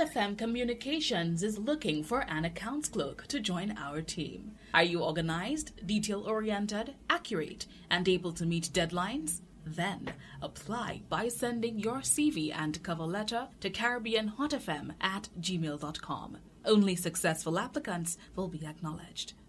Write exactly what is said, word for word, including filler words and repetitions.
F M Communications is looking for an accounts clerk to join our team. Are you organized, detail-oriented, accurate, and able to meet deadlines? Then apply by sending your C V and cover letter to caribbean hot f m at gmail dot com. Only successful applicants will be acknowledged.